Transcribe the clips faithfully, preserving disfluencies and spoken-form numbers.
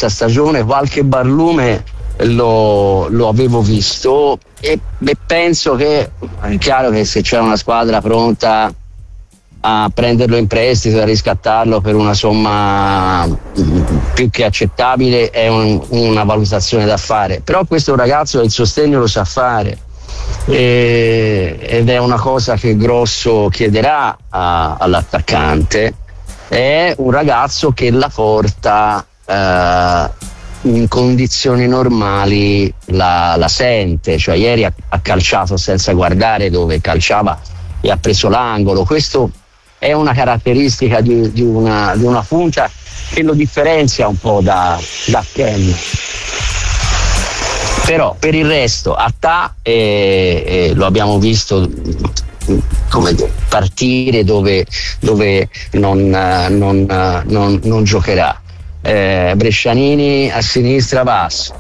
scorsa stagione qualche barlume lo, lo avevo visto e, e penso che è chiaro che se c'è una squadra pronta a prenderlo in prestito e a riscattarlo per una somma più che accettabile è un, una valutazione da fare, però questo ragazzo il sostegno lo sa fare e, ed è una cosa che Grosso chiederà a, all'attaccante. È un ragazzo che la porta eh, in condizioni normali la, la sente, cioè ieri ha, ha calciato senza guardare dove calciava e ha preso l'angolo. Questo è una caratteristica di, di, una, di una punta che lo differenzia un po' da, da Ken. Però per il resto Attà e, e lo abbiamo visto come partire dove, dove non, non, non, non giocherà. Eh, Brescianini a sinistra basso.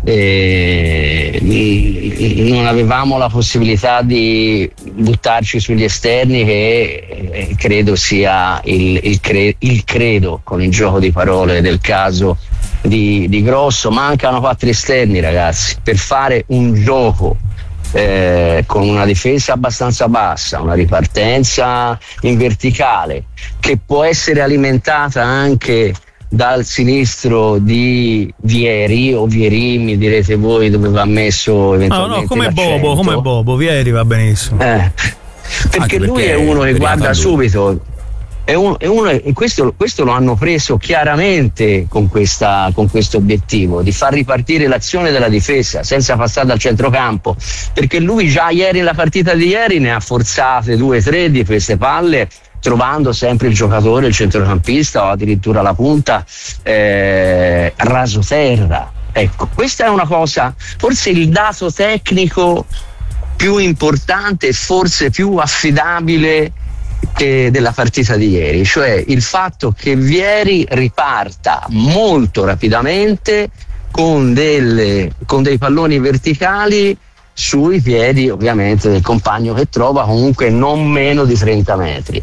Eh, non avevamo la possibilità di buttarci sugli esterni che eh, credo sia il, il, cre- il credo con il gioco di parole del caso di, di Grosso. Mancano quattro esterni, ragazzi, per fare un gioco eh, con una difesa abbastanza bassa, una ripartenza in verticale che può essere alimentata anche dal sinistro di Vieri o Vieri, mi direte voi dove va messo eventualmente. No, no, come l'accento. Bobo, come Bobo, Vieri va benissimo. Eh, perché, perché lui è uno che guarda subito. È uno, è uno, e questo, questo lo hanno preso chiaramente con questa con questo obiettivo di far ripartire l'azione della difesa senza passare dal centrocampo, perché lui già ieri nella partita di ieri ne ha forzate due tre di queste palle, trovando sempre il giocatore, il centrocampista o addirittura la punta eh, raso terra. Ecco, questa è una cosa, forse il dato tecnico più importante e forse più affidabile che della partita di ieri, cioè il fatto che Vieri riparta molto rapidamente con, delle, con dei palloni verticali sui piedi ovviamente del compagno che trova comunque non meno di trenta metri.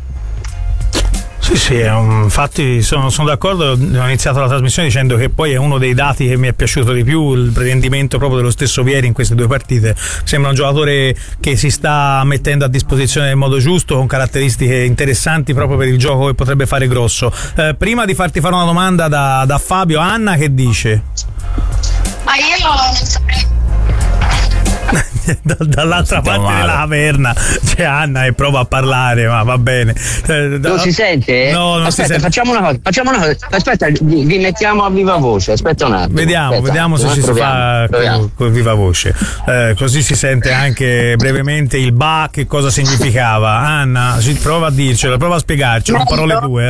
Sì, sì, è un, infatti sono, sono d'accordo. Ho iniziato la trasmissione dicendo che poi è uno dei dati che mi è piaciuto di più, il rendimento proprio dello stesso Vieri in queste due partite. Sembra un giocatore che si sta mettendo a disposizione nel modo giusto, con caratteristiche interessanti proprio per il gioco che potrebbe fare Grosso. Eh, prima di farti fare una domanda da, da Fabio, Anna che dice? Ma io non saprei. Dall'altra parte male. Della caverna c'è Anna e prova a parlare, ma va bene. Non si sente? No, non aspetta, si sente. Facciamo una cosa, facciamo una cosa. Aspetta, vi, vi mettiamo a viva voce. Aspetta un attimo. Vediamo, aspetta, vediamo se ci si fa con, con viva voce. Eh, così si sente anche brevemente il ba, che cosa significava. Anna, prova a dircelo, prova a spiegarcelo, con parole tue,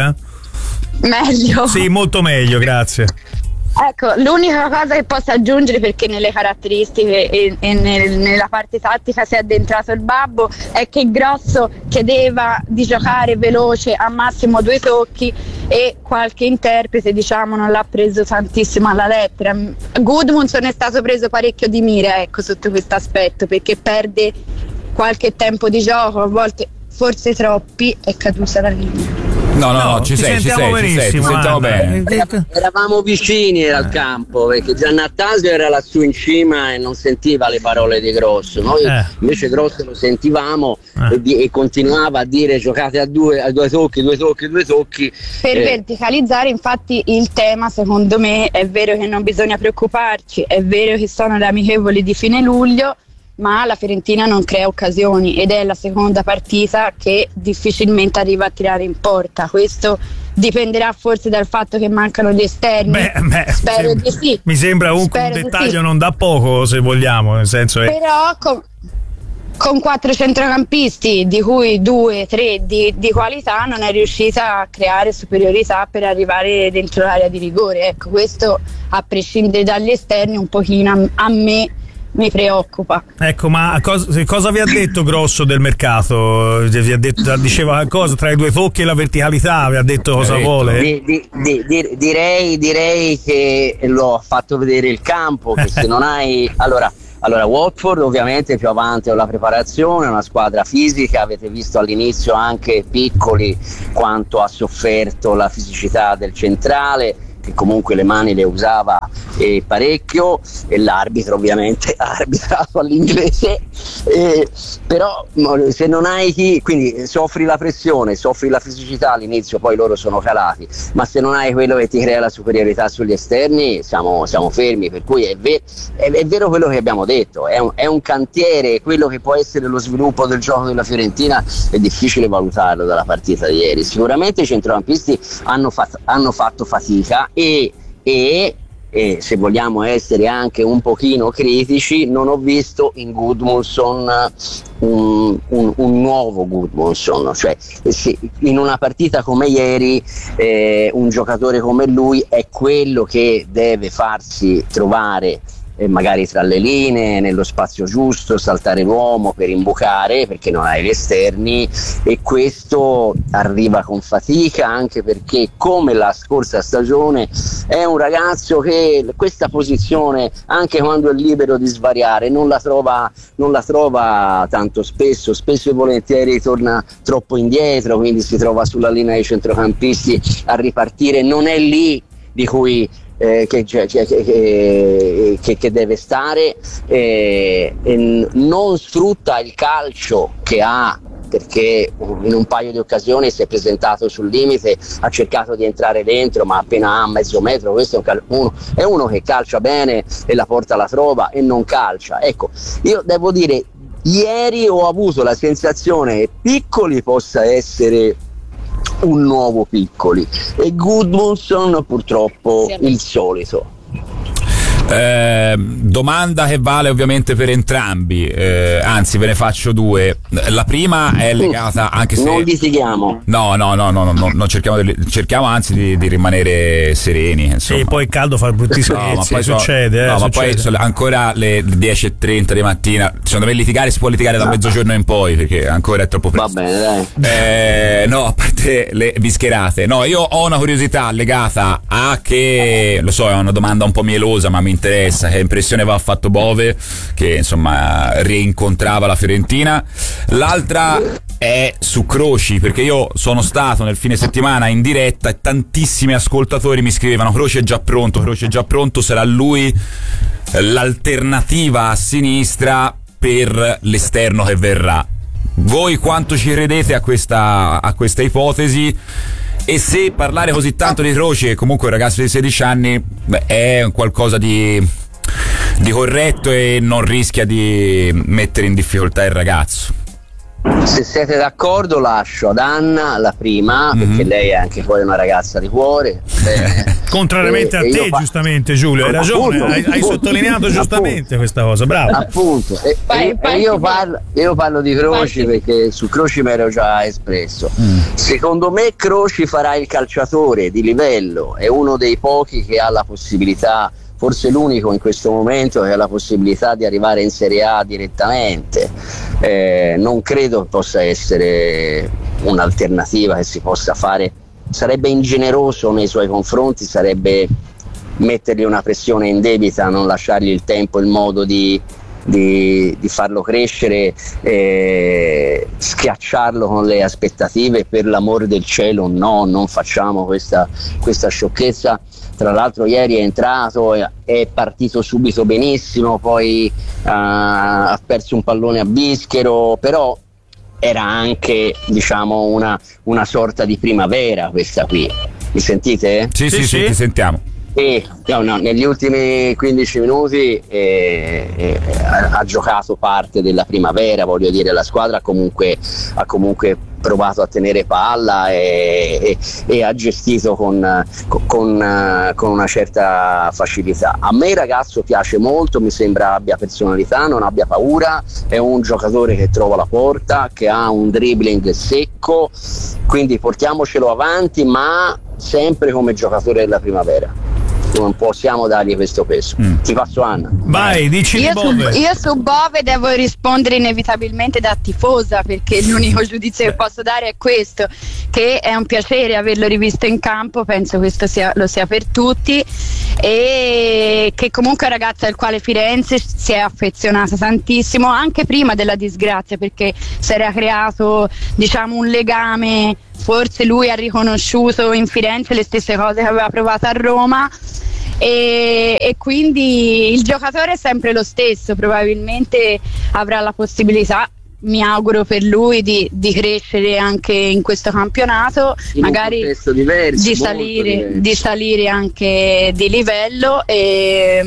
eh? Meglio. Sì, molto meglio, grazie. Ecco, l'unica cosa che posso aggiungere, perché nelle caratteristiche e, e nel, nella parte tattica si è addentrato il babbo, è che Grosso chiedeva di giocare veloce, a massimo due tocchi, e qualche interprete diciamo non l'ha preso tantissimo alla lettera. Gudmundsson è stato preso parecchio di mira, ecco, sotto questo aspetto, perché perde qualche tempo di gioco, a volte forse troppi, è caduta la linea. No, no, no, no, ci ci sei, ci sei, ci sei, ti sentiamo bene. Eravamo vicini al campo, perché Giannattasio era lassù in cima e non sentiva le parole di Grosso. Noi eh. invece Grosso lo sentivamo eh. e, di, e continuava a dire giocate a due, a due tocchi, due tocchi, due tocchi. Per eh. verticalizzare, infatti, il tema secondo me è vero che non bisogna preoccuparci, è vero che sono le amichevoli di fine luglio, ma la Fiorentina non crea occasioni ed è la seconda partita che difficilmente arriva a tirare in porta. Questo dipenderà forse dal fatto che mancano gli esterni. Beh, beh, spero sembra, di sì. Mi sembra un, un dettaglio sì. non da poco, se vogliamo, nel senso è... Però con, con quattro centrocampisti, di cui due, tre di, di qualità, non è riuscita a creare superiorità per arrivare dentro l'area di rigore. Ecco, questo a prescindere dagli esterni un pochino a, a me mi preoccupa. Ecco, ma cosa, cosa vi ha detto Grosso del mercato? Vi ha detto, diceva qualcosa tra i due tocchi e la verticalità? Vi ha detto cosa detto. vuole? Di, di, di, di, direi, direi che l'ho fatto vedere il campo, che se non hai allora Allora, Watford ovviamente più avanti con la preparazione, una squadra fisica, avete visto all'inizio anche piccoli quanto ha sofferto la fisicità del centrale, che comunque le mani le usava eh, parecchio, e l'arbitro ovviamente ha arbitrato all'inglese, eh, però se non hai chi, quindi soffri la pressione, soffri la fisicità all'inizio, poi loro sono calati, ma se non hai quello che ti crea la superiorità sugli esterni siamo, siamo fermi, per cui è, ver- è, è vero quello che abbiamo detto, è un, è un cantiere, quello che può essere lo sviluppo del gioco della Fiorentina è difficile valutarlo dalla partita di ieri. Sicuramente i centrocampisti hanno, fat- hanno fatto fatica e, e e se vogliamo essere anche un pochino critici, non ho visto in Gudmundsson un, un, un nuovo Gudmundsson, cioè se in una partita come ieri eh, un giocatore come lui è quello che deve farsi trovare eh, magari tra le linee, nello spazio giusto, saltare l'uomo per imbucare, perché non hai gli esterni, e questo arriva con fatica, anche perché come la scorsa stagione è un ragazzo che questa posizione, anche quando è libero di svariare, non la trova, non la trova tanto spesso, spesso e volentieri torna troppo indietro, quindi si trova sulla linea dei centrocampisti a ripartire, non è lì di cui Eh, che, che, che, che, che deve stare, eh, e non sfrutta il calcio che ha, perché in un paio di occasioni si è presentato sul limite, ha cercato di entrare dentro, ma appena ha mezzo metro, questo è, un cal- uno, è uno che calcia bene e la porta la trova e non calcia. Ecco, io devo dire, ieri ho avuto la sensazione che Piccoli possa essere un nuovo Piccoli e Gudmundsson purtroppo sì, il solito. Eh, domanda che vale ovviamente per entrambi, eh, anzi ve ne faccio due. La prima è legata, anche se non litighiamo, no no no no, no, no, no cerchiamo, di, cerchiamo anzi di, di rimanere sereni, insomma. E poi il caldo fa brutti scherzi, no, ma poi succede, so, eh, no, succede. ma poi sono ancora le dieci e trenta di mattina, secondo me litigare si può litigare da mezzogiorno in poi, perché ancora è troppo presto. Va bene, dai. Eh, no, a parte le bischerate, no, io ho una curiosità legata a che, lo so, è una domanda un po' mielosa, ma mi interessa, che impressione va fatto Bove, che insomma rincontrava la Fiorentina. L'altra è su Croci, perché io sono stato nel fine settimana in diretta e tantissimi ascoltatori mi scrivevano: Croci è già pronto, Croci è già pronto, sarà lui l'alternativa a sinistra per l'esterno che verrà. Voi quanto ci credete a questa, a questa ipotesi? E se parlare così tanto di Croci, che comunque è un ragazzo di sedici anni, beh, è qualcosa di, di corretto e non rischia di mettere in difficoltà il ragazzo? Se siete d'accordo lascio ad Anna la prima, mm-hmm. perché lei è anche poi una ragazza di cuore. Eh, Contrariamente e, a te, fa... giustamente, Giulio, hai ragione, appunto, hai, hai sottolineato giustamente appunto, questa cosa, bravo. Appunto, e, vai, e, vai, e io, parlo, io parlo di Croci vai. Perché su Croci mi ero già espresso. Mm. Secondo me Croci farà il calciatore di livello, è uno dei pochi che ha la possibilità, forse l'unico in questo momento che ha la possibilità di arrivare in Serie A direttamente. Eh, non credo possa essere un'alternativa che si possa fare, sarebbe ingeneroso nei suoi confronti, sarebbe mettergli una pressione indebita, non lasciargli il tempo, il modo di, di, di farlo crescere, eh, schiacciarlo con le aspettative. Per l'amor del cielo, no, non facciamo questa, questa sciocchezza. Tra l'altro ieri è entrato, è partito subito benissimo, poi uh, ha perso un pallone a Bischero, però era anche, diciamo, una, una sorta di primavera questa qui. Mi sentite? Sì, sì, sì, sì, ti sentiamo. E no, no, negli ultimi quindici minuti eh, eh, ha, ha giocato parte della primavera, voglio dire, la squadra ha comunque, ha comunque provato a tenere palla e, e, e ha gestito con, con, con una certa facilità. A me il ragazzo piace molto, mi sembra abbia personalità, non abbia paura, è un giocatore che trova la porta, che ha un dribbling secco, quindi portiamocelo avanti, ma sempre come giocatore della primavera. Non possiamo dargli questo peso. Mm. Ti passo Anna. Vai, dici io Bove. Su, io su Bove devo rispondere inevitabilmente da tifosa, perché l'unico giudizio che posso dare è questo, che è un piacere averlo rivisto in campo, penso questo sia, lo sia per tutti, e e che comunque è un ragazzo al quale Firenze si è affezionata tantissimo anche prima della disgrazia, perché si era creato, diciamo, un legame. Forse lui ha riconosciuto in Firenze le stesse cose che aveva provato a Roma. E, e quindi il giocatore è sempre lo stesso, probabilmente avrà la possibilità, mi auguro per lui, di, di crescere anche in questo campionato, in magari diverso, di, salire, di salire anche di livello, e,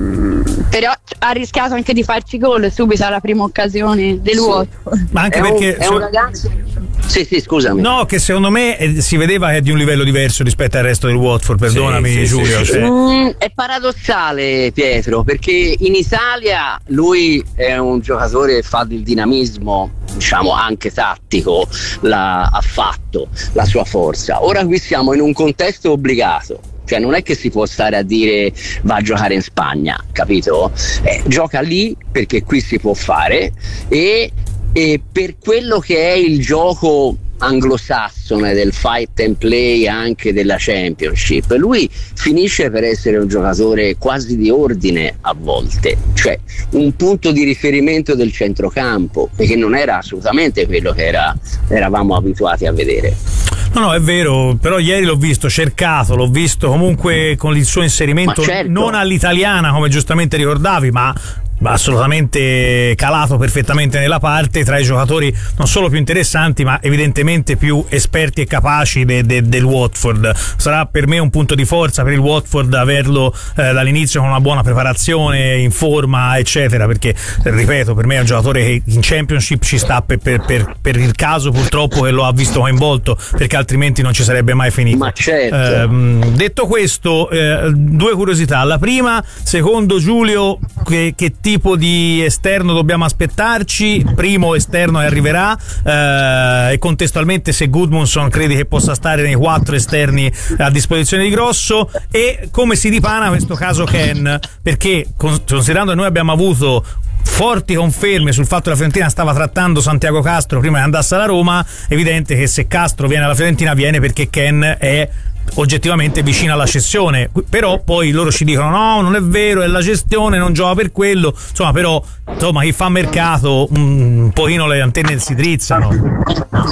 però ha rischiato anche di farci gol subito alla prima occasione del sì. Watford. Ma anche è perché un, è un ragazzo. Sì, sì, scusami. No, che secondo me eh, si vedeva che è di un livello diverso rispetto al resto del Watford, perdonami sì, sì, Giulio. sì, sì. Cioè. Mm, è paradossale, Pietro, perché in Italia lui è un giocatore che fa del dinamismo, diciamo anche tattico, la, ha fatto la sua forza. Ora qui siamo in un contesto obbligato. Cioè non è che si può stare a dire va a giocare in Spagna, capito? Eh, gioca lì perché qui si può fare e, e per quello che è il gioco anglosassone del fight and play anche della Championship, lui finisce per essere un giocatore quasi di ordine a volte, cioè un punto di riferimento del centrocampo, perché non era assolutamente quello che era, eravamo abituati a vedere. No, no, è vero, però ieri l'ho visto cercato, l'ho visto comunque con il suo inserimento, certo. non all'italiana come giustamente ricordavi, ma assolutamente calato perfettamente nella parte, tra i giocatori non solo più interessanti ma evidentemente più esperti e capaci de, de, del Watford. Sarà per me un punto di forza per il Watford averlo eh, dall'inizio con una buona preparazione, in forma eccetera, perché ripeto, per me è un giocatore che in Championship ci sta per, per, per, per il caso purtroppo che lo ha visto coinvolto, perché altrimenti non ci sarebbe mai finito. Ma certo. eh, detto questo, eh, due curiosità. La prima, secondo Giulio, che, che tipo di esterno dobbiamo aspettarci? Primo esterno che arriverà, eh, e contestualmente se Gudmundsson credi che possa stare nei quattro esterni a disposizione di Grosso, e come si dipana questo caso Ken, perché considerando che noi abbiamo avuto forti conferme sul fatto che la Fiorentina stava trattando Santiago Castro prima che andasse alla Roma, è evidente che se Castro viene alla Fiorentina viene perché Ken è oggettivamente vicino alla cessione, però poi loro ci dicono no, non è vero, è la gestione, non gioca per quello, insomma, però insomma chi fa mercato un pochino le antenne si drizzano.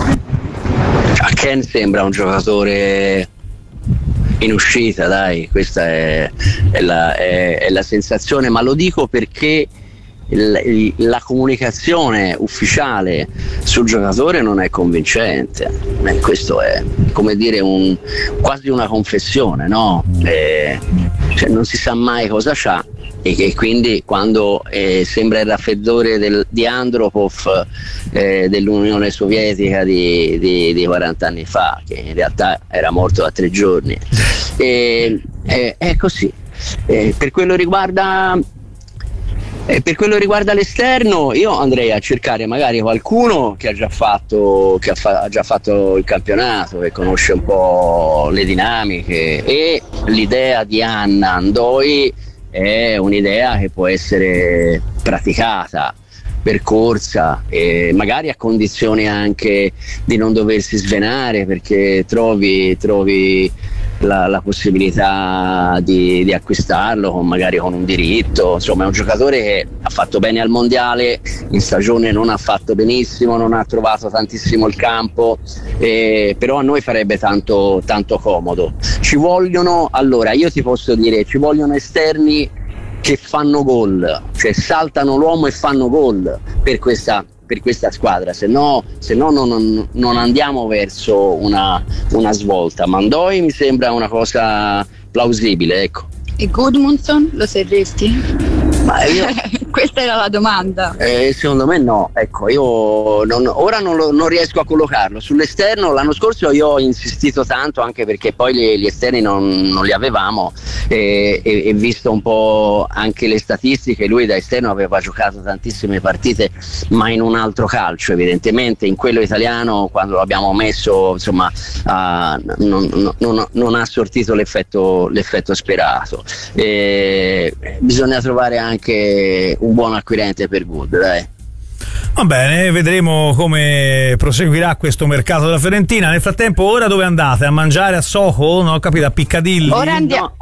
A Ken sembra un giocatore in uscita, dai, questa è, è, la, è, è la sensazione, ma lo dico perché il, la comunicazione ufficiale sul giocatore non è convincente. Eh, questo è come dire un, quasi una confessione, no? Eh, cioè non si sa mai cosa c'ha, e che quindi quando eh, sembra il raffreddore del, di Andropov eh, dell'Unione Sovietica di, di, di quaranta anni fa, che in realtà era morto da tre giorni, eh, eh, è così. Eh, per quello riguarda Eh, per quello riguarda l'esterno, io andrei a cercare magari qualcuno che ha già fatto che ha, fa- ha già fatto il campionato, che conosce un po' le dinamiche, e l'idea di Anna Ndoi è un'idea che può essere praticata, percorsa, e magari a condizione anche di non doversi svenare, perché trovi, trovi la, la possibilità di, di acquistarlo con, magari con un diritto. Insomma, è un giocatore che ha fatto bene al mondiale, in stagione non ha fatto benissimo, non ha trovato tantissimo il campo, eh, però a noi farebbe tanto, tanto comodo. Ci vogliono, allora io ti posso dire, ci vogliono esterni che fanno gol, cioè saltano l'uomo e fanno gol per questa, per questa squadra, se no, se no non, non andiamo verso una, una svolta. Mandoi mi sembra una cosa plausibile, ecco. E Gudmundsson lo serresti? Ma io, questa era la domanda. Eh, secondo me no, ecco, io non, ora non, lo, non riesco a collocarlo. Sull'esterno l'anno scorso io ho insistito tanto, anche perché poi gli, gli esterni non, non li avevamo, e, e, e visto un po' anche le statistiche, lui da esterno aveva giocato tantissime partite, ma in un altro calcio evidentemente. In quello italiano, quando l'abbiamo messo, insomma, uh, non, non, non ha sortito l'effetto, l'effetto sperato. E bisogna trovare anche un buon acquirente per Good, dai. Va bene, vedremo come proseguirà questo mercato della Fiorentina. Nel frattempo, ora dove andate? A mangiare a Soho? Non ho capito, a Piccadilly? Ora andiamo.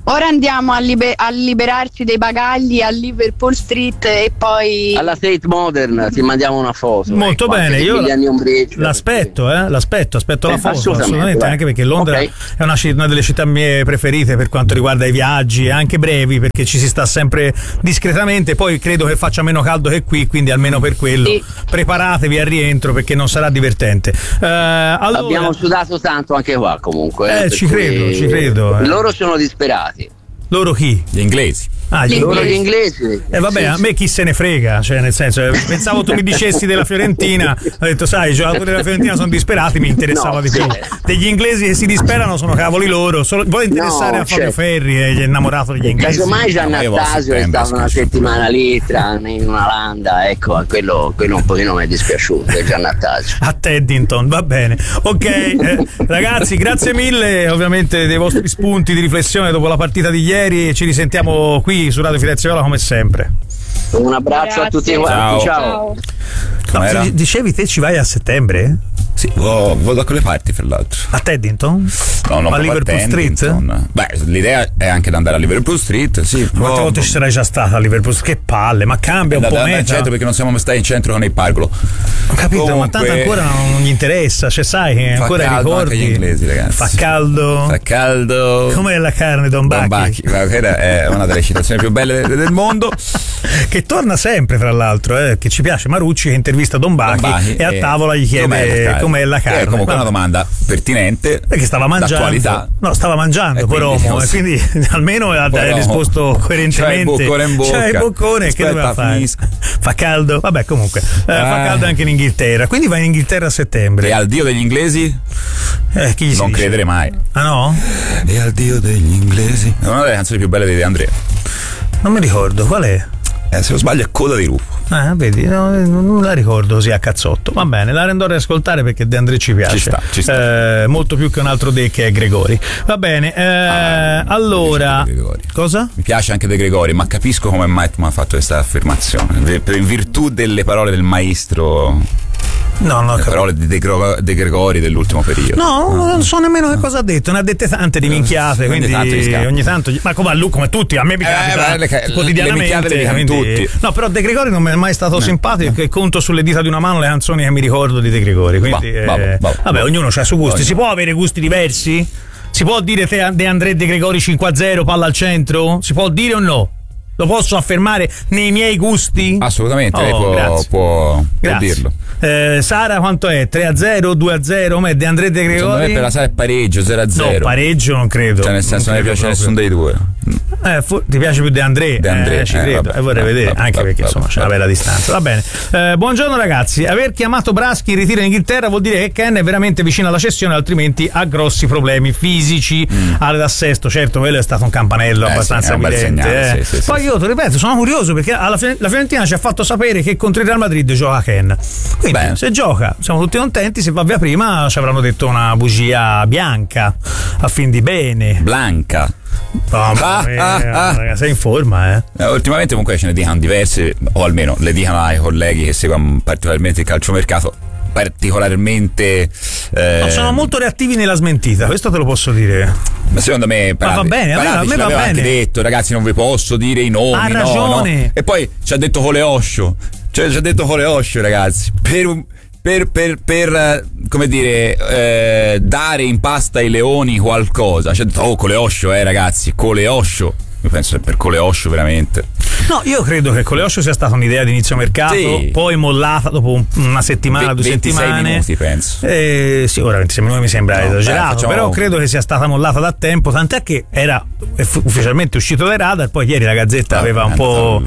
Ora andiamo a, liber- a liberarci dei bagagli a Liverpool Street e poi alla Tate Modern ti mandiamo una foto. Molto ecco, bene, io Ombridge, l'aspetto, eh, l'aspetto, aspetto eh, la foto, assolutamente, assolutamente, anche perché Londra okay. è una, una delle città mie preferite per quanto riguarda i viaggi, anche brevi, perché ci si sta sempre discretamente, poi credo che faccia meno caldo che qui, quindi almeno per quello sì. preparatevi al rientro perché non sarà divertente. Eh, allora... Abbiamo sudato tanto anche qua comunque. Eh, eh, ci credo, ci credo. Eh. Loro sono disperati. Loro chi? Gli inglesi. Ah, gli loro inglesi. gli inglesi. E eh, vabbè, a me chi se ne frega, cioè nel senso, pensavo tu mi dicessi della Fiorentina, ho detto sai, i giocatori della Fiorentina sono disperati, mi interessava no, di più. sì. Degli inglesi che si disperano sono cavoli loro, solo, vuole interessare no, a Fabio certo. Ferri e gli è innamorato degli inglesi. Casomai Giannattasio è stato una settimana lì tra, in una landa, ecco, quello, quello un pochino mi è dispiaciuto, Giannattasio. A Teddington, va bene. Ok, eh, ragazzi, grazie mille ovviamente dei vostri spunti di riflessione dopo la partita di ieri, ci risentiamo qui su Radio Firenze Viola come sempre. Un abbraccio Grazie. a tutti quanti, ciao. ciao. No, ti, dicevi te ci vai a settembre? Sì, oh, vado da quelle parti fra l'altro. A Teddington? No, non a Liverpool Street? Beh, l'idea è anche di andare a Liverpool Street, sì. Quante oh, volte ci sarai già stata a Liverpool Street? Che palle, ma cambia un po' meta. in centro perché non siamo mai stati in centro con il Pargolo. Ho capito, Comunque, ma tanto ancora non gli interessa, cioè sai che ancora caldo ricordi. Anche gli inglesi, ragazzi. Fa caldo. Fa caldo. Com'è la carne Don Bacchi? Don Bacchi, quella è una delle citazioni più belle del mondo. Che torna sempre, fra l'altro, eh, che ci piace Marucci che intervista Don Bacchi, Don Bacchi e a tavola gli chiede com'è la carne. È comunque una domanda pertinente. Perché stava mangiando. D'attualità. No, stava mangiando, Poromo, e quindi almeno ha risposto coerentemente. C'è il boccone in bocca. C'è il boccone, che doveva fare? Finisco. Fa caldo? Vabbè, comunque, eh, eh. fa caldo anche in Inghilterra. Quindi vai in Inghilterra a settembre. E al dio degli inglesi? Eh, chi gli non dice? credere mai. Ah no? E al dio degli inglesi. È una delle canzoni più belle di De André. Non mi ricordo, qual è? Eh, se non sbaglio è Coda di Lupo. Ah, vedi, no, non la ricordo così a cazzotto. Va bene, la rendò a riascoltare perché De André ci piace. Ci sta, ci sta. Eh, molto più che un altro De che è Gregori. Va bene, eh, ah, allora. Cosa? Mi piace anche De Gregori, ma capisco come mai tu mi hai fatto questa affermazione. Per in virtù delle parole del maestro. No, no, le parole di De, Gro- De Gregori dell'ultimo periodo. No, no, non so nemmeno che cosa ha detto. Ne ha dette tante di minchiate. Quindi ogni tanto, ogni tanto ma come a lui, come tutti, a me mi capita eh, beh, le, quotidianamente. Le quindi, tutti. No, però De Gregori non mi è mai stato no, simpatico. No. Che conto sulle dita di una mano le canzoni che mi ricordo di De Gregori. Quindi, bah, eh, bah, bah, vabbè, bah. ognuno ha i suoi gusti. Ognuno. Si può avere gusti diversi? Si può dire te De André De Gregori cinque a zero, palla al centro? Si può dire o no? Lo posso affermare nei miei gusti? Assolutamente, oh, lei può, può, può dirlo. Eh, Sara quanto è? tre a zero, due a zero? Come De André De Gregori? Secondo me per la Sara è pareggio, zero a zero. No, pareggio non credo. Cioè nel senso non, non mi piace nessuno dei due. Eh, fu- ti piace più De André? De André eh, ci credo. E eh, vorrei vabbè, vedere vabbè, anche vabbè, perché vabbè, insomma c'è una bella distanza. Va bene. Eh, buongiorno ragazzi. Aver chiamato Braschi in ritiro in Inghilterra vuol dire che Ken è veramente vicino alla cessione, altrimenti ha grossi problemi fisici mm. all'assesto. Certo, quello è stato un campanello eh, abbastanza sì, evidente. Segnale, eh. sì, sì, Poi sì, io ti ripeto, sono curioso perché alla, la Fiorentina ci ha fatto sapere che contro il Real Madrid gioca Ken. Quindi beh. se gioca siamo tutti contenti, se va via prima ci avranno detto una bugia bianca a fin di bene. Blanca. Oh, ah, mia, ah, ah. Sei in forma, eh? eh? Ultimamente comunque ce ne dicano diverse, o almeno le dicano ai colleghi che seguono particolarmente il calciomercato. Particolarmente eh... no, sono molto reattivi nella smentita, questo te lo posso dire. Ma secondo me Parati, ma va bene, a me, a me va bene. Anche detto, ragazzi, non vi posso dire i nomi. Ha ragione. No, no. E poi ci ha detto Coleoscio, cioè ci ha detto Coleoscio, ragazzi, per un Per, per, per come dire eh, dare in pasta ai leoni qualcosa. Cioè, oh, Coleoscio, eh ragazzi, Coleoscio. Io penso che per Coleoscio veramente. No, io credo che Coleoscio sia stata un'idea di inizio mercato, sì. poi mollata dopo un, una settimana, due settimane. Minuti, penso. Eh, sì, ora ventisei minuti mi sembra no, esagerato, beh, facciamo... però credo che sia stata mollata da tempo, tant'è che era ufficialmente uscito dai radar, poi ieri la Gazzetta ah, aveva un po'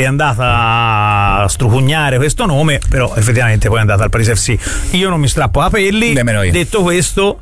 riandata a strucugnare questo nome, però effettivamente poi è andata al Paris F C. Io non mi strappo a capelli, detto questo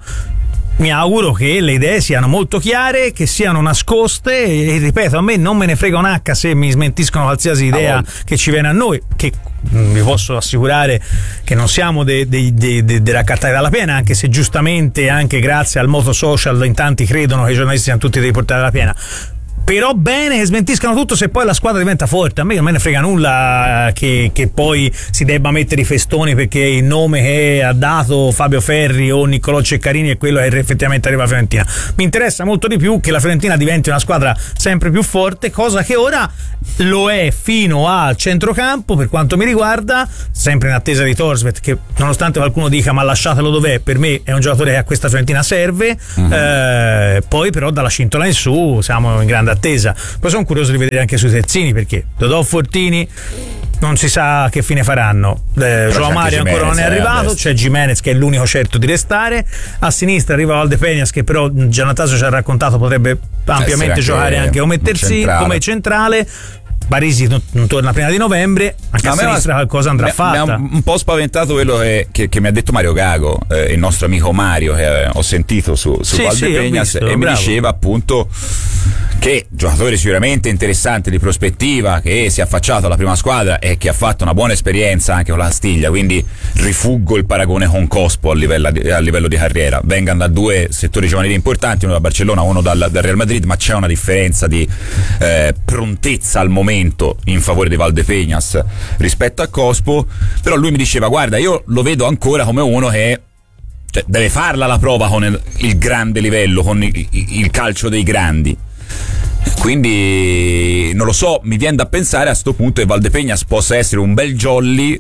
mi auguro che le idee siano molto chiare, che siano nascoste e ripeto, a me non me ne frega un H se mi smentiscono qualsiasi idea ah, che ci viene a noi, che vi posso assicurare che non siamo dei de, de, de, de raccattati dalla piena, anche se giustamente anche grazie al moto social in tanti credono che i giornalisti siano tutti dei portati dalla piena. però bene che smentiscano tutto se poi la squadra diventa forte. A me non me ne frega nulla che, che poi si debba mettere i festoni perché il nome che ha dato Fabio Ferri o Niccolò Ceccarini è quello che effettivamente arriva alla Fiorentina. Mi interessa molto di più che la Fiorentina diventi una squadra sempre più forte, cosa che ora lo è fino al centrocampo per quanto mi riguarda, sempre in attesa di Thorstvedt, che nonostante qualcuno dica ma lasciatelo dov'è, per me è un giocatore che a questa Fiorentina serve. Uh-huh. eh, poi però dalla cintola in su siamo in grande attesa. Poi sono curioso di vedere anche sui terzini, perché Dodò, Fortini non si sa che fine faranno. eh, João Mario ancora non è arrivato, c'è Gimenez che è l'unico certo di restare, a sinistra arriva Valdepeñas che però Giannattasio ci ha raccontato potrebbe ampiamente giocare anche come terzino, centrale. come centrale. Barisi non, non torna prima di novembre, anche a, a sinistra qualcosa andrà mi, fatta. Mi ha un, un po' spaventato quello che, che, che mi ha detto Mario Gago, eh, il nostro amico Mario, che eh, ho sentito su, su sì, Valdepeñas, sì, e bravo. Mi diceva appunto che giocatore sicuramente interessante di prospettiva, che si è affacciato alla prima squadra e che ha fatto una buona esperienza anche con la Castiglia, quindi rifuggo il paragone con Cospo a livello di, a livello di carriera. Vengano da due settori giovanili importanti, uno da Barcellona, uno dal, dal Real Madrid, ma c'è una differenza di eh, prontezza al momento in favore di Valdepeñas rispetto a Cospo. Però lui mi diceva guarda, io lo vedo ancora come uno che cioè, deve farla la prova con il, il grande livello, con il, il calcio dei grandi. Quindi non lo so, mi viene da pensare a sto punto che Valdepeñas possa essere un bel jolly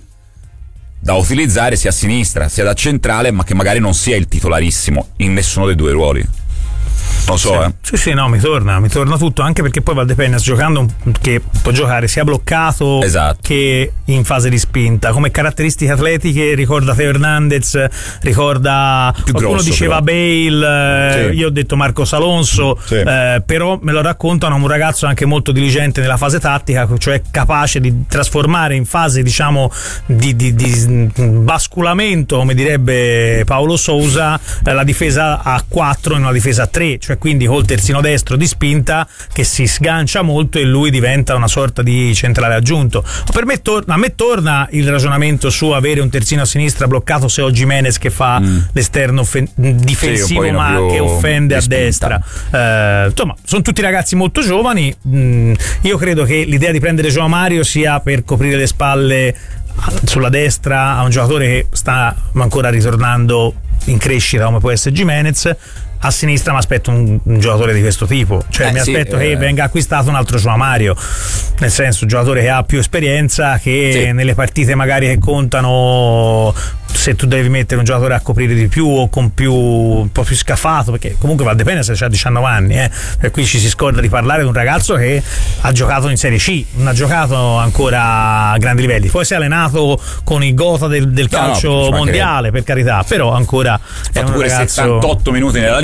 da utilizzare sia a sinistra sia da centrale, ma che magari non sia il titolarissimo in nessuno dei due ruoli. Non so, sì. eh. Sì, sì, no, mi torna, mi torna tutto, anche perché poi Valdepeñas giocando che può giocare sia bloccato esatto. che in fase di spinta. Come caratteristiche atletiche ricorda Teo Hernandez, ricorda più qualcuno grosso, diceva però. Bale, sì. io ho detto Marcos Alonso, sì. eh, però me lo raccontano un ragazzo anche molto diligente nella fase tattica, cioè capace di trasformare in fase diciamo di, di, di basculamento, come direbbe Paolo Sousa, eh, la difesa a quattro in una difesa a tre, cioè quindi col terzino destro di spinta che si sgancia molto e lui diventa una sorta di centrale aggiunto. Per me torna, a me torna il ragionamento su avere un terzino a sinistra bloccato se ho Gimenez che fa mm. l'esterno offen- difensivo sì, ma che offende a destra. Eh, insomma, sono tutti ragazzi molto giovani. Mm, io credo che l'idea di prendere João Mario sia per coprire le spalle sulla destra a un giocatore che sta ancora ritornando in crescita come può essere Gimenez. A sinistra mi aspetto un, un giocatore di questo tipo, cioè eh, mi sì, aspetto eh. che venga acquistato un altro João Mario, nel senso un giocatore che ha più esperienza, che sì. nelle partite magari che contano, se tu devi mettere un giocatore a coprire di più o con più un po' più scafato, perché comunque Valdepeñas ha diciannove anni, eh, per cui ci si scorda di parlare di un ragazzo che ha giocato in Serie C, non ha giocato ancora a grandi livelli, poi si è allenato con i Gotha del, del calcio no, no, mondiale, per carità, però ancora ha fatto è un pure ragazzo... settantotto minuti nella Liga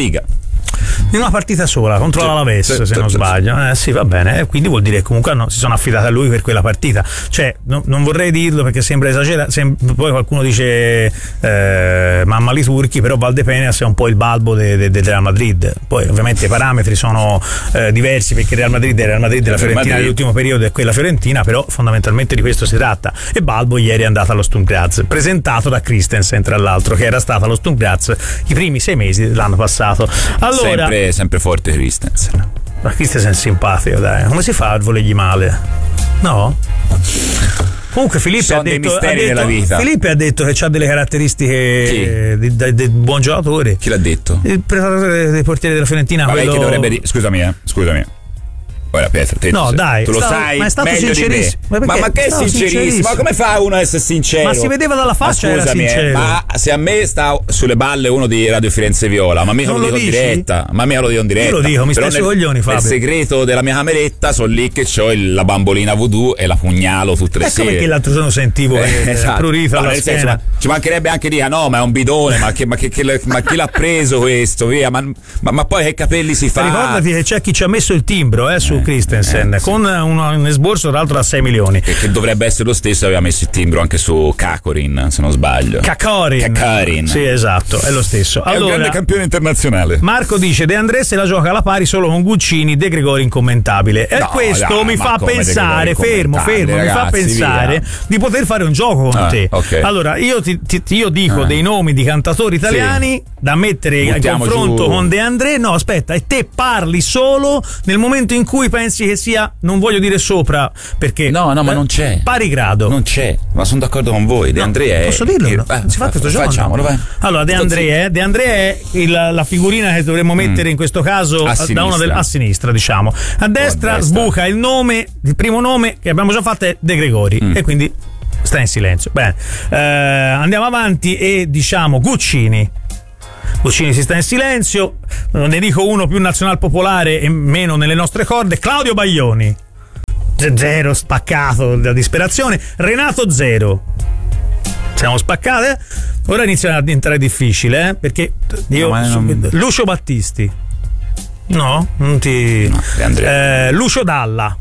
in una partita sola contro sì, l'Alaves sì, se sì, non sì, sbaglio. Eh, sì, va bene, e quindi vuol dire che comunque no, si sono affidati a lui per quella partita. Cioè, no, non vorrei dirlo perché sembra esagerato. Sem- poi qualcuno dice eh, mamma li turchi, però Valdepeñas è un po' il balbo del de, de Real Madrid. Poi ovviamente i parametri sono eh, diversi perché il Real Madrid è il Real Madrid della Fiorentina Madrid. Dell'ultimo periodo è quella Fiorentina, però fondamentalmente di questo si tratta. E Balbo ieri è andato allo Sturm Graz, presentato da Christensen tra l'altro, che era stato allo Sturm Graz i primi sei mesi dell'anno passato. Allora, sempre, sempre forte Christensen. Ma Christensen è simpatico, dai. Come si fa a volergli male? No? Comunque Filippo ha detto, ha detto, vita. Filippo ha detto che ha delle caratteristiche di, di, di buon giocatore. Chi l'ha detto? Il preparatore dei portieri della Fiorentina. Vabbè, quello... che dovrebbe dire, scusami, eh, scusami. Ora Pietro, te no, tu, dai, tu lo stavo, sai ma è stato meglio sincerissimo. di me. Ma, ma che è sincerissimo? sincerissimo? Ma come fa uno a essere sincero? Ma si vedeva dalla faccia, ma scusami, era sincero. Eh, ma se a me sta sulle balle uno di Radio Firenze Viola, ma mica lo, lo dico in diretta, ma mica lo dico in diretta. Io lo dico, mi stai sui coglioni, Fabio. Nel segreto della mia cameretta sono lì che c'ho il, la bambolina voodoo e la pugnalo tutte le ecco sere. Perché l'altro giorno sentivo eh, esatto. prurito alla schiena. Senso, ma ci mancherebbe anche dire, ah, no, ma è un bidone, ma, che, ma, che, che, ma chi l'ha preso questo? Via, ma, ma, ma poi che capelli si fa? Ricordati che c'è chi ci ha messo il timbro eh, su, Christensen, eh, con sì. un, un esborso tra l'altro da sei milioni. Che, che dovrebbe essere lo stesso, aveva messo il timbro anche su Kakorin, se non sbaglio. Kakorin. Kakorin. Sì, esatto, è lo stesso. È allora, un grande campione internazionale. Marco dice De André se la gioca alla pari solo con Guccini, De Gregori incommentabile. E no, questo dai, mi fa pensare, fermo, fermo, ragazzi, mi fa pensare via. di poter fare un gioco con ah, te. Okay. Allora, io ti, ti io dico ah. dei nomi di cantatori italiani sì. da mettere in confronto giù. con De André. No, aspetta, e te parli solo nel momento in cui pensi che sia, non voglio dire sopra, perché no, no, ma non c'è. Pari grado. Non c'è, ma sono d'accordo con voi. De no, André è. Posso dirlo? Il, eh, si fa questo gioco. Facciamolo, vai. Allora, De André è, De André è il, la figurina che dovremmo mettere mm. in questo caso a, da una del, a sinistra, diciamo. A destra, a destra sbuca il nome, il primo nome che abbiamo già fatto è De Gregori mm. e quindi sta in silenzio. Bene, eh, andiamo avanti e diciamo Guccini. Guccini si sta in silenzio. Ne dico uno più nazionalpopolare e meno nelle nostre corde. Claudio Baglioni. Zero, spaccato da disperazione. Renato Zero. Siamo spaccate. Ora inizia a diventare difficile, eh? Perché io no, non... Lucio Battisti. No, non ti no, eh, Lucio Dalla.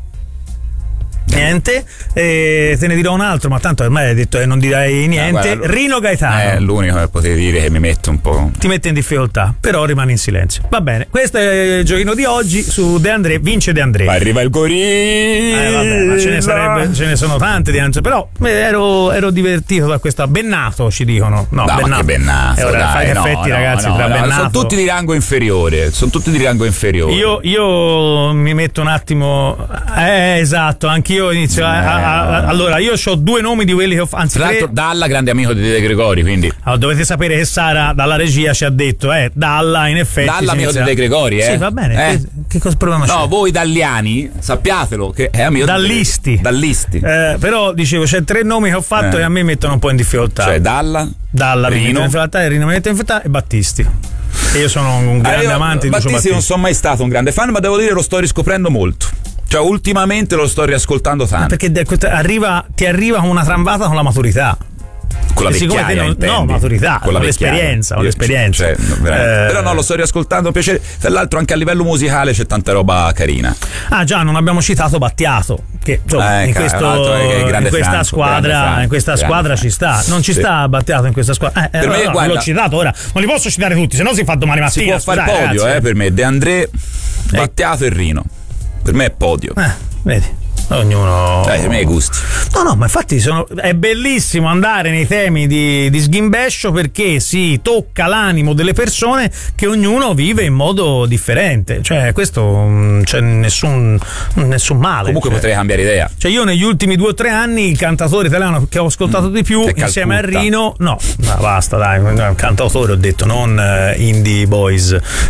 Niente, eh, te ne dirò un altro, ma tanto ormai hai detto che non direi niente. No, guarda, Rino Gaetano è l'unico che potevi dire che mi mette un po'. Ti mette in difficoltà, però rimane in silenzio. Va bene, questo è il giochino di oggi su De André. Vince De André. Arriva il gorilla. Eh, vabbè, ma ce ne sarebbe, ce ne sono tante di André, però ero, ero divertito da questa. Bennato ci dicono. No, no Bennato. Che Bennato. E ora dai, fai no, effetti, no, ragazzi. No, tra no, Bennato. sono tutti di rango inferiore. Sono tutti di rango inferiore. Io, io mi metto un attimo. Eh, esatto, anch'io inizio a. A, a, allora io ho due nomi di quelli che ho anzi tra l'altro Dalla grande amico di De Gregori, quindi allora, dovete sapere che Sara dalla regia ci ha detto eh Dalla in effetti Dalla amico inizia... di De Gregori eh sì va bene eh? che, che cosa proviamo a no voi dalliani sappiatelo che è amico Dallisti di Dallisti eh, però dicevo c'è tre nomi che ho fatto eh. e a me mettono un po' in difficoltà, cioè Dalla Dalla Rino mi mette in difficoltà, Rino mi mette in difficoltà e Battisti. E io sono un grande eh, io, amante di Battisti, Battisti non sono mai stato un grande fan, ma devo dire lo sto riscoprendo molto. Cioè ultimamente lo sto riascoltando tanto. Perché arriva, ti arriva con una trambata con la maturità. Con la vecchiaia, non, no, maturità, con, con l'esperienza, con l'esperienza. Cioè, eh, però no, lo sto riascoltando, piacere. Tra l'altro anche a livello musicale c'è tanta roba carina. Ah già, non abbiamo citato Battiato, che insomma, eh, in, questo, in questa Franco, squadra, Franco, in questa squadra ci sta. Non ci sì. sta Battiato in questa squadra. Eh, per allora, me, no, guarda, l'ho citato ora, non li posso citare tutti, se no si fa domani mattina. Si può fare podio, ragazzi. eh, per me, De André, Battiato eh. e Rino. Per me è podio. Eh, vedi. Ognuno dai, a me i gusti. No, no, ma infatti sono, è bellissimo andare nei temi di, di sghimbescio perché si tocca l'animo delle persone che ognuno vive in modo differente. Cioè, questo non c'è nessun, nessun male. Comunque cioè, potrei cambiare idea. Cioè, io negli ultimi due o tre anni il cantatore italiano che ho ascoltato mm, di più insieme a Rino, no, no, basta, dai, cantautore ho detto, non uh, indie boys.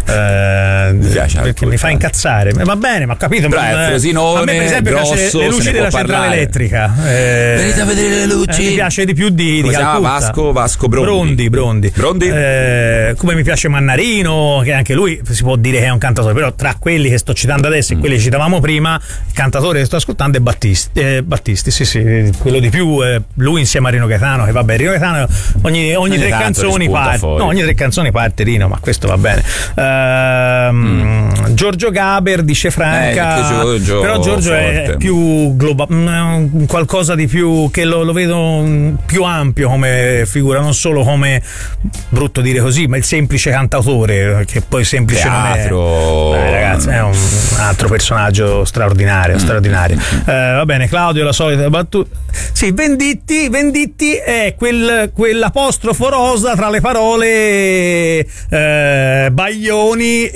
Uh, mi piace perché mi fa incazzare. Va bene, ma ho capito. Beh, ma, Frosinone, a me per esempio piace le luci della centrale elettrica. Eh, venite a vedere le luci. Eh, mi piace di più di, di Calcutta. Vasco, Vasco Brondi. Brondi, Brondi. Brondi. Eh, come mi piace Mannarino, che anche lui si può dire che è un cantatore, però tra quelli che sto citando adesso e mm. quelli che citavamo prima, il cantatore che sto ascoltando è Battisti. Eh, Battisti, sì, sì, quello di più, eh, lui insieme a Rino Gaetano, che vabbè, Rino Gaetano ogni, ogni tre canzoni parte. No, ogni tre canzoni parte Rino, ma questo va bene. Eh, mm. Giorgio Gaber dice Franca, eh, Giorgio, però Giorgio forte. È più globale, qualcosa di più che lo, lo vedo più ampio come figura, non solo come, brutto dire così, ma il semplice cantautore, che poi semplice Teatro. non è. Eh, ragazzi, è un altro personaggio straordinario, mm. straordinario. Eh, va bene, Claudio, la solita battuta. Sì, Venditti, Venditti è quel, quell'apostrofo rosa tra le parole eh, Baglioni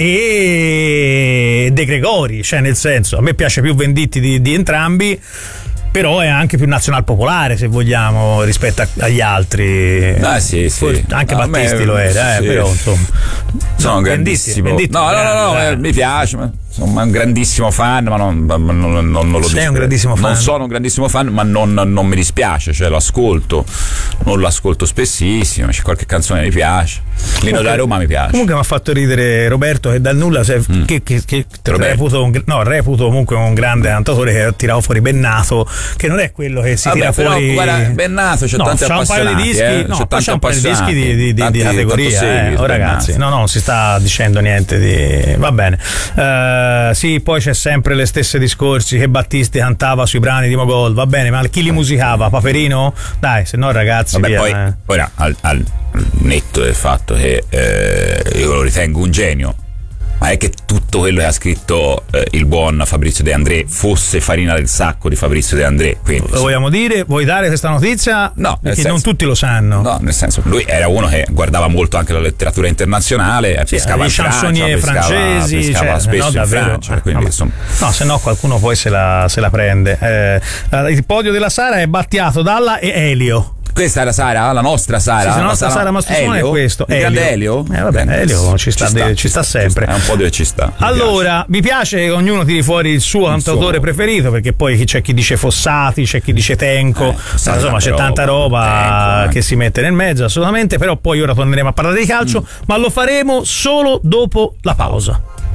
e De Gregori, cioè nel senso, a me piace più Venditti di, di entrambi, però è anche più nazionalpopolare, se vogliamo, rispetto a, agli altri. Ah, sì, sì. Anche no, Battisti lo era, eh, sì. Però insomma. Sono no, grandissimo. Venditti, no, no, no, no, eh, mi piace. Ma... Sono un grandissimo fan, ma non, non, non, non lo Sei un grandissimo fan? Non sono un grandissimo fan, ma non, non mi dispiace, cioè lo ascolto, non lo ascolto spessissimo, c'è qualche canzone che mi piace. Lino da Roma mi piace. Comunque mi ha fatto ridere Roberto che dal nulla se, mm. che, che, che reputo, un, no, reputo comunque un grande cantatore che ha tirato fuori Bennato, che non è quello che si Vabbè, tira però, fuori. Guarda, Bennato c'è no, tanti c'ha appassionati, un paio di dischi, eh, no, c'è tanti c'ha un paio di dischi di, di, di, tanti, di categoria, segui, eh. Oh, ragazzi, no, no, non si sta dicendo niente di. Va bene. Uh, Uh, sì, poi c'è sempre le stesse discorsi che Battisti cantava sui brani di Mogol, va bene, ma chi li musicava? Paperino? Dai, se no ragazzi. Vabbè, via, poi, eh. ora al, al netto del fatto che eh, io lo ritengo un genio, ma è che tutto quello che ha scritto eh, il buon Fabrizio De André fosse farina del sacco di Fabrizio De André. Quindi, lo vogliamo dire? Vuoi dare questa notizia? No, perché senso, non tutti lo sanno. No, nel senso, lui era uno che guardava molto anche la letteratura internazionale, sì, pescava in Francia, pescava, francesi, pescava cioè, spesso no, in davvero, Francia. eh, Quindi, insomma. No, se no qualcuno poi se la, se la prende. Eh, il podio della Sara è battiato dalla e Elio. Questa è la Sara, la nostra Sara. Sì, la nostra Sara Mastrossone è questo. Il grande Elio? Eh vabbè, Bene, Elio ci sta, ci sta, ci sta sempre. È un po' dove ci sta. Mi allora, piace. mi piace che ognuno tiri fuori il suo il cantautore suo. preferito, perché poi c'è chi dice Fossati, c'è chi dice Tenco, eh, insomma c'è tanta roba, roba Tenco, che eh. si mette nel mezzo, assolutamente, però poi ora torneremo a parlare di calcio, mm. ma lo faremo solo dopo la pausa.